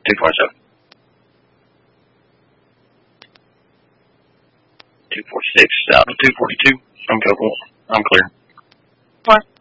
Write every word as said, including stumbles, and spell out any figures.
two forty-seven. two forty-six, out to two forty-two. I'm clear. I'm clear. What?